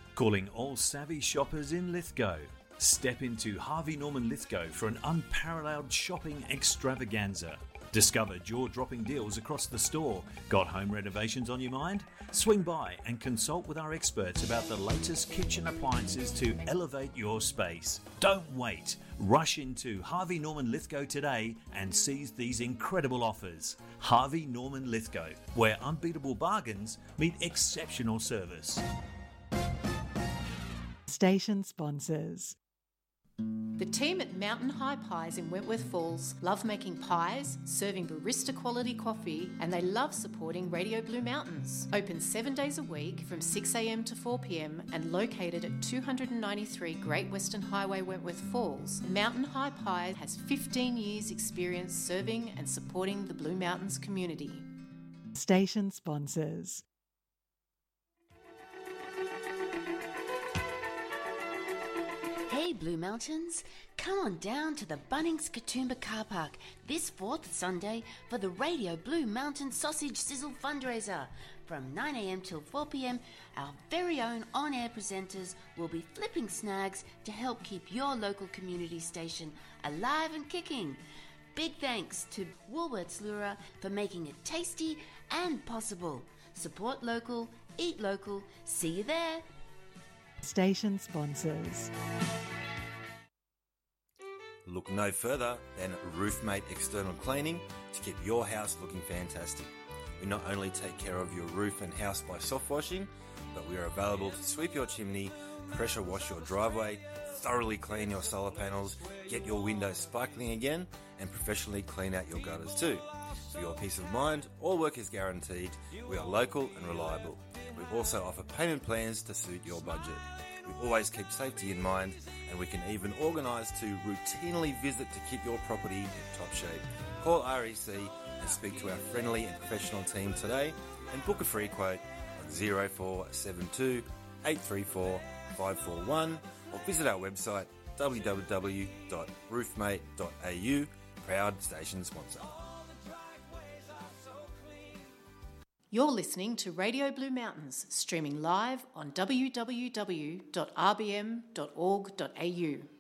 Calling all savvy shoppers in Lithgow. Step into Harvey Norman Lithgow for an unparalleled shopping extravaganza. Discover jaw-dropping deals across the store. Got home renovations on your mind? Swing by and consult with our experts about the latest kitchen appliances to elevate your space. Don't wait. Rush into Harvey Norman Lithgow today and seize these incredible offers. Harvey Norman Lithgow, where unbeatable bargains meet exceptional service. Station sponsors. The team at Mountain High Pies in Wentworth Falls love making pies, serving barista quality coffee, and they love supporting Radio Blue Mountains. Open 7 days a week from 6 a.m. to 4 p.m. and located at 293 Great Western Highway, Wentworth Falls, Mountain High Pies has 15 years experience serving and supporting the Blue Mountains community. Station sponsors. Hey Blue Mountains, come on down to the Bunnings Katoomba car park this 4th Sunday for the Radio Blue Mountain Sausage Sizzle fundraiser. From 9 a.m. till 4 p.m, our very own on-air presenters will be flipping snags to help keep your local community station alive and kicking. Big thanks to Woolworths Lura for making it tasty and possible. Support local, eat local, see you there. Station sponsors. Look no further than Roofmate External Cleaning to keep your house looking fantastic. We not only take care of your roof and house by soft washing, but we are available to sweep your chimney, pressure wash your driveway, thoroughly clean your solar panels, get your windows sparkling again, and professionally clean out your gutters too. For your peace of mind, all work is guaranteed. We are local and reliable. We also offer payment plans to suit your budget. We always keep safety in mind, and we can even organise to routinely visit to keep your property in top shape. Call REC and speak to our friendly and professional team today and book a free quote on 0472 834 541 or visit our website www.roofmate.au. Proud station sponsor. You're listening to Radio Blue Mountains, streaming live on www.rbm.org.au.